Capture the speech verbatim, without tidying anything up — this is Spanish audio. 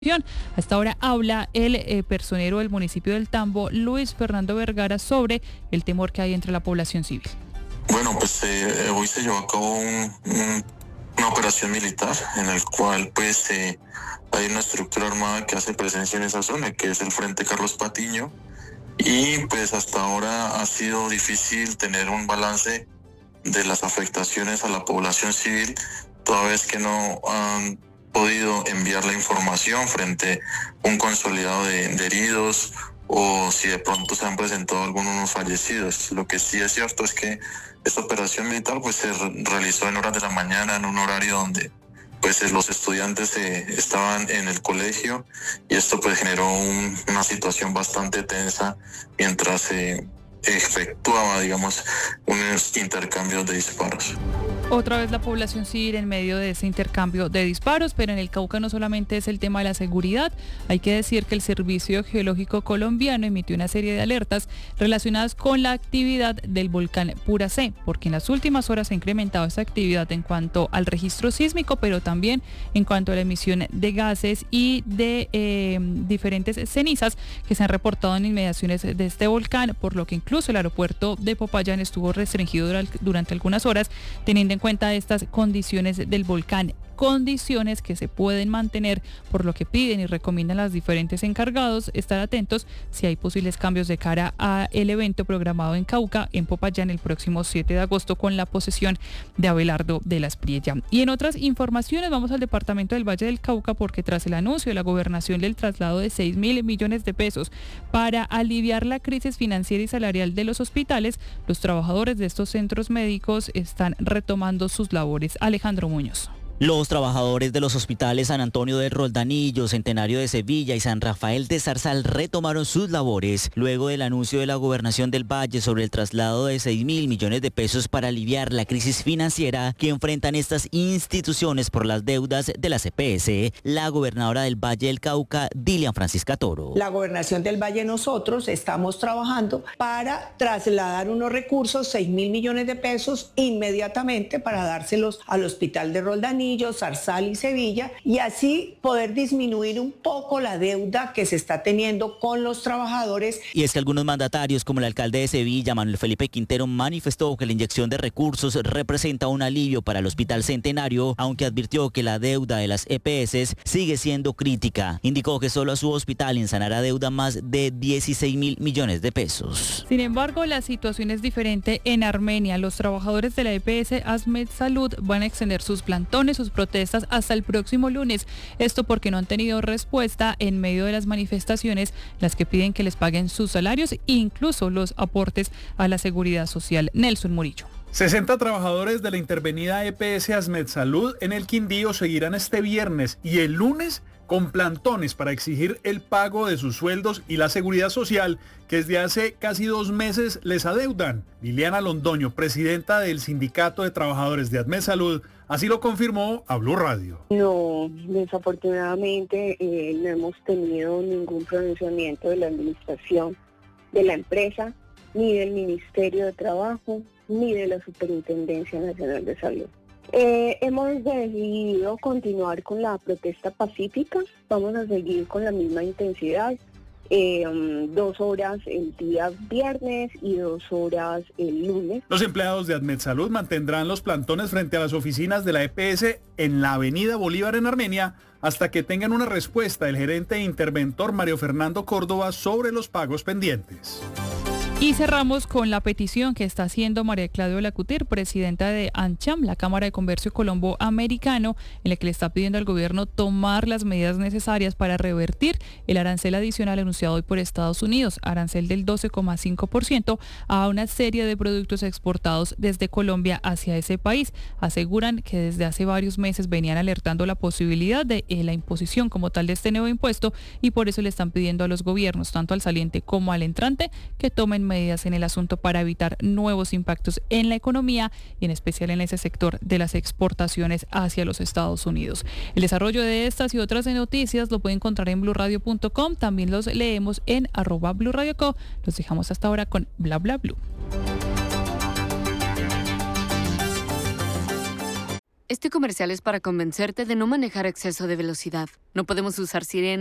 Hasta ahora habla el eh, personero del municipio del Tambo, Luis Fernando Vergara, sobre el temor que hay entre la población civil. Bueno, pues eh, hoy se llevó a cabo un, un, una operación militar en el cual pues eh, hay una estructura armada que hace presencia en esa zona, que es el Frente Carlos Patiño, y pues hasta ahora ha sido difícil tener un balance de las afectaciones a la población civil, toda vez que no han podido enviar la información frente a un consolidado de, de heridos o si de pronto se han presentado algunos fallecidos. Lo que sí es cierto es que esta operación militar pues se realizó en horas de la mañana, en un horario donde pues los estudiantes eh, estaban en el colegio, y esto pues generó un, una situación bastante tensa mientras se eh, efectuaba, digamos, unos intercambios de disparos. Otra vez la población civil en medio de ese intercambio de disparos, pero en el Cauca no solamente es el tema de la seguridad. Hay que decir que el Servicio Geológico Colombiano emitió una serie de alertas relacionadas con la actividad del volcán Puracé, porque en las últimas horas se ha incrementado esa actividad en cuanto al registro sísmico, pero también en cuanto a la emisión de gases y de eh, diferentes cenizas que se han reportado en inmediaciones de este volcán, por lo que incluso el aeropuerto de Popayán estuvo restringido durante, durante algunas horas, teniendo en cuenta estas condiciones del volcán, condiciones que se pueden mantener, por lo que piden y recomiendan a los diferentes encargados estar atentos si hay posibles cambios de cara al evento programado en Cauca, en Popayán, el próximo siete de agosto, con la posesión de Abelardo de la Espriella. Y en otras informaciones vamos al departamento del Valle del Cauca, porque tras el anuncio de la gobernación del traslado de seis mil millones de pesos para aliviar la crisis financiera y salarial de los hospitales, los trabajadores de estos centros médicos están retomando sus labores. Alejandro Muñoz. Los trabajadores de los hospitales San Antonio del Roldanillo, Centenario de Sevilla y San Rafael de Zarzal retomaron sus labores luego del anuncio de la Gobernación del Valle sobre el traslado de seis mil millones de pesos para aliviar la crisis financiera que enfrentan estas instituciones por las deudas de la C P S. La gobernadora del Valle del Cauca, Dilian Francisca Toro. La Gobernación del Valle, nosotros estamos trabajando para trasladar unos recursos, seis mil millones de pesos, inmediatamente para dárselos al Hospital de Roldanillo, Zarzal y Sevilla, y así poder disminuir un poco la deuda que se está teniendo con los trabajadores. Y es que algunos mandatarios, como el alcalde de Sevilla, Manuel Felipe Quintero, manifestó que la inyección de recursos representa un alivio para el Hospital Centenario, aunque advirtió que la deuda de las E P S sigue siendo crítica. Indicó que solo a su hospital insanará deuda más de dieciséis mil millones de pesos. Sin embargo, la situación es diferente en Armenia. Los trabajadores de la E P S Asmed Salud van a extender sus plantones, sus protestas hasta el próximo lunes. Esto porque no han tenido respuesta en medio de las manifestaciones, las que piden que les paguen sus salarios e incluso los aportes a la seguridad social. Nelson Murillo. sesenta trabajadores de la intervenida E P S Asmed Salud en el Quindío seguirán este viernes y el lunes con plantones para exigir el pago de sus sueldos y la seguridad social que desde hace casi dos meses les adeudan. Liliana Londoño, presidenta del Sindicato de Trabajadores de Asmed Salud, así lo confirmó a Blue Radio. No, desafortunadamente eh, no hemos tenido ningún pronunciamiento de la administración de la empresa, ni del Ministerio de Trabajo, ni de la Superintendencia Nacional de Salud. Eh, hemos decidido continuar con la protesta pacífica, vamos a seguir con la misma intensidad, eh, um, dos horas el día viernes y dos horas el lunes. Los empleados de Asmed Salud mantendrán los plantones frente a las oficinas de la E P S en la avenida Bolívar en Armenia hasta que tengan una respuesta del gerente e interventor Mario Fernando Córdoba sobre los pagos pendientes. Y cerramos con la petición que está haciendo María Claudia Lacutir, presidenta de ANCHAM, la Cámara de Comercio Colombo-Americano, en la que le está pidiendo al gobierno tomar las medidas necesarias para revertir el arancel adicional anunciado hoy por Estados Unidos, arancel del doce coma cinco por ciento a una serie de productos exportados desde Colombia hacia ese país. Aseguran que desde hace varios meses venían alertando la posibilidad de eh, la imposición como tal de este nuevo impuesto, y por eso le están pidiendo a los gobiernos, tanto al saliente como al entrante, que tomen medidas en el asunto para evitar nuevos impactos en la economía y en especial en ese sector de las exportaciones hacia los Estados Unidos. El desarrollo de estas y otras noticias lo pueden encontrar en blue radio punto com. También los leemos en arroba Blue Radio Co. Los dejamos hasta ahora con Bla Bla Blue. Este comercial es para convencerte de no manejar a exceso de velocidad. No podemos usar sirenas